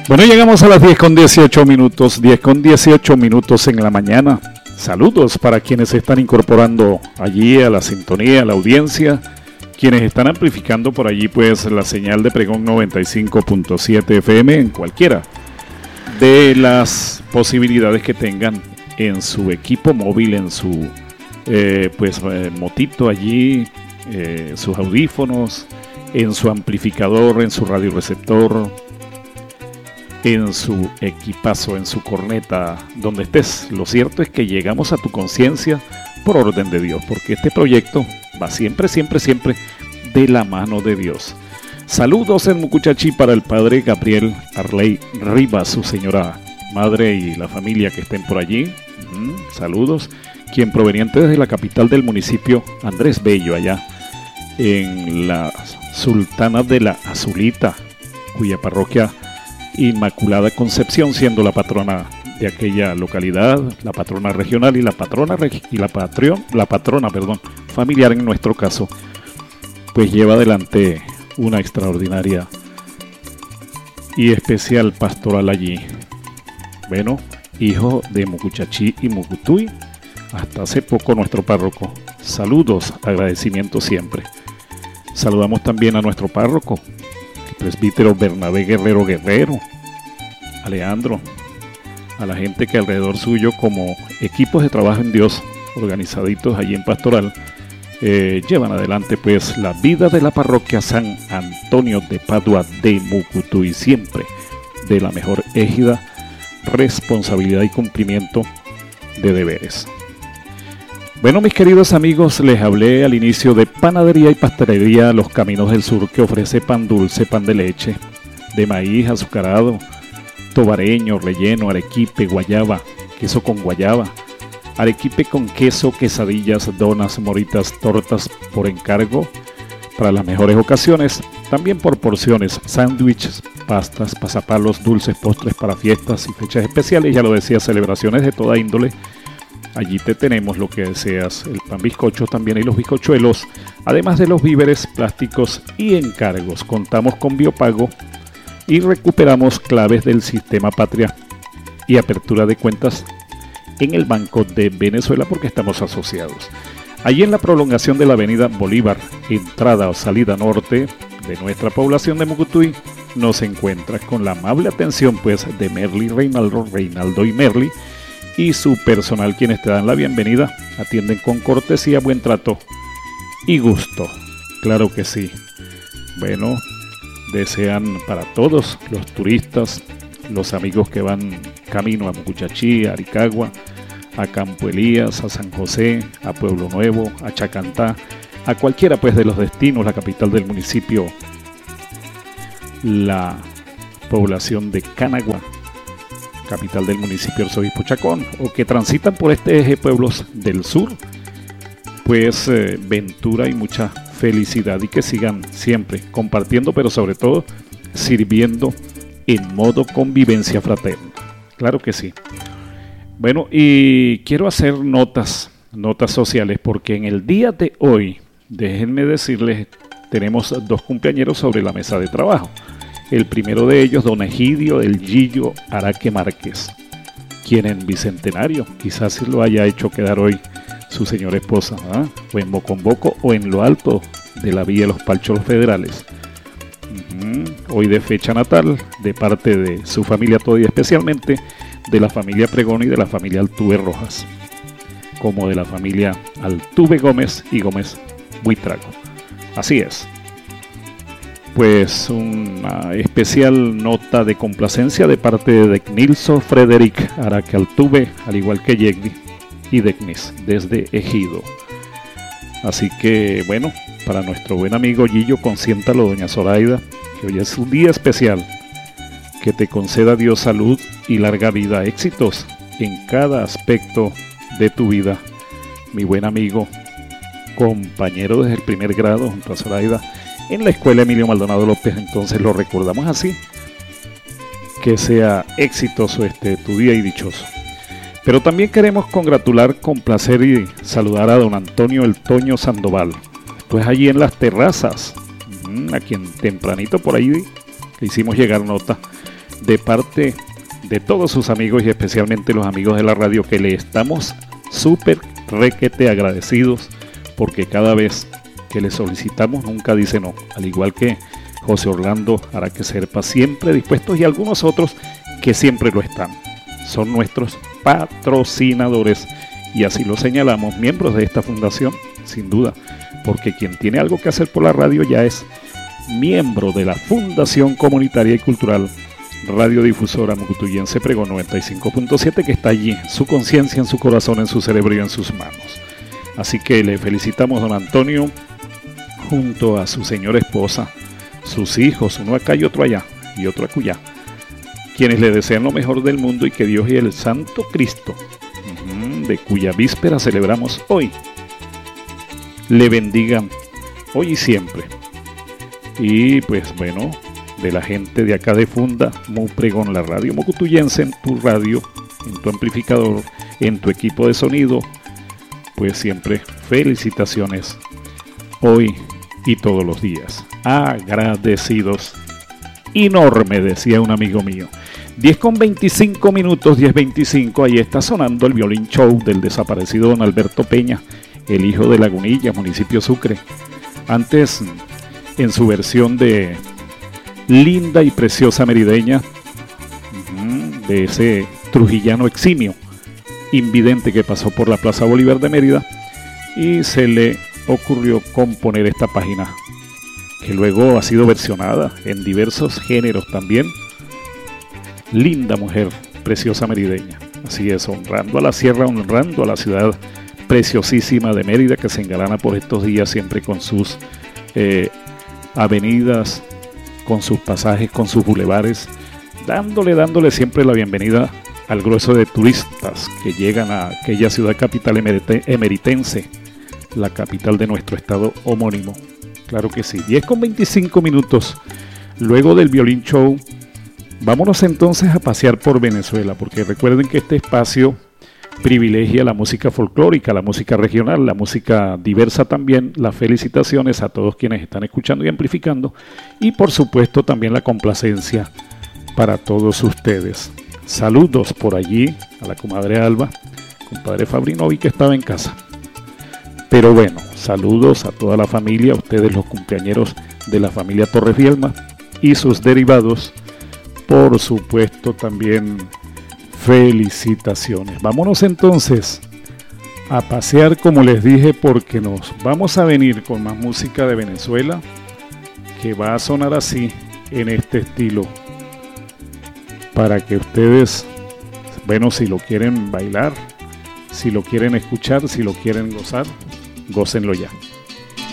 Bueno, llegamos a las 10:18, 10:18 en la mañana. Saludos para quienes se están incorporando allí a la sintonía, a la audiencia, quienes están amplificando por allí pues la señal de Pregón 95.7 FM en cualquiera de las posibilidades que tengan en su equipo móvil, en su motito allí, sus audífonos, en su amplificador, en su radioreceptor, en su equipazo, en su corneta, donde estés. Lo cierto es que llegamos a tu conciencia por orden de Dios, porque este proyecto va siempre de la mano de Dios. Saludos en Mucuchachí para el padre Gabriel Arley Rivas, su señora madre y la familia que estén por allí. Saludos. Quien proveniente desde la capital del municipio, Andrés Bello, allá en la Sultana de la Azulita, cuya parroquia Inmaculada Concepción, siendo la patrona de aquella localidad, la patrona regional y la patrona familiar en nuestro caso, pues lleva adelante una extraordinaria y especial pastoral allí. Bueno, hijo de Mucuchachí y Mucutuy, hasta hace poco nuestro párroco. Saludos, agradecimiento siempre. Saludamos también a nuestro párroco, el presbítero Bernabé Guerrero, a Leandro, a la gente que alrededor suyo como equipos de trabajo en Dios, organizaditos allí en pastoral, llevan adelante pues la vida de la parroquia San Antonio de Padua de Mucutuy, siempre de la mejor égida, responsabilidad y cumplimiento de deberes. Bueno, mis queridos amigos, les hablé al inicio de Panadería y Pastelería Los Caminos del Sur, que ofrece pan dulce, pan de leche, de maíz azucarado, tobareño, relleno, arequipe, guayaba, queso con guayaba, arequipe con queso, quesadillas, donas, moritas, tortas por encargo para las mejores ocasiones, también por porciones, sándwiches, pastas, pasapalos, dulces, postres para fiestas y fechas especiales, ya lo decía, celebraciones de toda índole. Allí te tenemos lo que deseas, el pan bizcocho también y los bizcochuelos, además de los víveres, plásticos y encargos. Contamos con Biopago y recuperamos claves del Sistema Patria y apertura de cuentas en el Banco de Venezuela porque estamos asociados. Allí en la prolongación de la avenida Bolívar, entrada o salida norte de nuestra población de Mucutuy, nos encuentras con la amable atención pues de Merly Reinaldo y Merly, y su personal, quienes te dan la bienvenida, atienden con cortesía, buen trato y gusto. Claro que sí. Bueno, desean para todos los turistas, los amigos que van camino a Mucuchachí, a Aricagua, a Campo Elías, a San José, a Pueblo Nuevo, a Chacantá, a cualquiera pues de los destinos, la capital del municipio, la población de Canagua, capital del municipio Arzobispo Chacón, o que transitan por este eje pueblos del sur, pues ventura y mucha felicidad, y que sigan siempre compartiendo, pero sobre todo sirviendo en modo convivencia fraterna. Claro que sí. Bueno, y quiero hacer notas sociales, porque en el día de hoy, déjenme decirles, tenemos dos cumpleañeros sobre la mesa de trabajo. El primero de ellos, don Egidio del Gillo Araque Márquez, quien en bicentenario quizás lo haya hecho quedar hoy su señora esposa, o en Bocomboco o en lo alto de la vía de los Pálcholos Federales. Hoy de fecha natal, de parte de su familia toda y especialmente de la familia Pregón y de la familia Altuve Rojas, como de la familia Altuve Gómez y Gómez Buitrago. Así es. Pues una especial nota de complacencia de parte de Decnilso Frederic Araque Altuve, al igual que Yegdi y Decnis, desde Ejido. Así que bueno, para nuestro buen amigo Gillo, consiéntalo, doña Zoraida, que hoy es un día especial. Que te conceda Dios salud y larga vida, éxitos en cada aspecto de tu vida. Mi buen amigo, compañero desde el primer grado junto a Zoraida, en la escuela Emilio Maldonado López, entonces lo recordamos así. Que sea exitoso tu día y dichoso. Pero también queremos congratular, complacer y saludar a don Antonio El Toño Sandoval. Pues allí en las terrazas, a quien tempranito por ahí le hicimos llegar nota. de parte de todos sus amigos y especialmente los amigos de la radio, que le estamos súper requete agradecidos, porque cada vez que le solicitamos nunca dice no, al igual que José Orlando Araque Serpa, siempre dispuestos, y algunos otros que siempre lo están. Son nuestros patrocinadores y así lo señalamos, miembros de esta fundación, sin duda, porque quien tiene algo que hacer por la radio ya es miembro de la Fundación Comunitaria y Cultural Radiodifusora Mucutuyense Pregón 95.7, que está allí, en su conciencia, en su corazón, en su cerebro y en sus manos. Así que le felicitamos, don Antonio, junto a su señora esposa, sus hijos, uno acá y otro allá, y otro acullá, quienes le desean lo mejor del mundo, y que Dios y el Santo Cristo, de cuya víspera celebramos hoy, le bendigan hoy y siempre. Y pues bueno, de la gente de acá de Funda Mu Pregón, la radio mucutuyense, en tu radio, en tu amplificador, en tu equipo de sonido, pues siempre felicitaciones hoy y todos los días. Agradecidos. Enorme, decía un amigo mío. 10:25 minutos, 10:25, ahí está sonando el violín show del desaparecido don Alberto Peña, el hijo de Lagunilla, municipio Sucre. Antes, en su versión de Linda y Preciosa Merideña, de ese trujillano eximio, invidente que pasó por la Plaza Bolívar de Mérida, y se le ocurrió componer esta página, que luego ha sido versionada en diversos géneros también. Linda mujer, preciosa merideña. Así es, honrando a la sierra, honrando a la ciudad preciosísima de Mérida, que se engalana por estos días siempre con sus avenidas, con sus pasajes, con sus bulevares, dándole siempre la bienvenida al grueso de turistas que llegan a aquella ciudad capital emeritense, la capital de nuestro estado homónimo. Claro que sí. 10:25 minutos. Luego del violín show, vámonos entonces a pasear por Venezuela, porque recuerden que este espacio privilegia la música folclórica, la música regional, la música diversa también. Las felicitaciones a todos quienes están escuchando y amplificando, y por supuesto también la complacencia para todos ustedes. Saludos por allí a la comadre Alba, compadre Fabrinovi, que estaba en casa. Pero bueno, saludos a toda la familia, a ustedes los cumpleañeros de la familia Torres Vielma y sus derivados. Por supuesto también felicitaciones. Vámonos entonces a pasear, como les dije, porque nos vamos a venir con más música de Venezuela, que va a sonar así, en este estilo, para que ustedes, bueno, si lo quieren bailar, si lo quieren escuchar, si lo quieren gozar, gócenlo ya.